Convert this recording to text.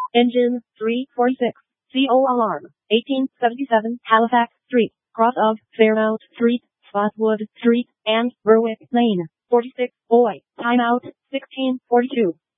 Engine 346. CO alarm. 1877 Halifax Street, cross of Fairmount Street, Spotswood Street, and Berwick Lane. 46. Boy. Timeout. 1642.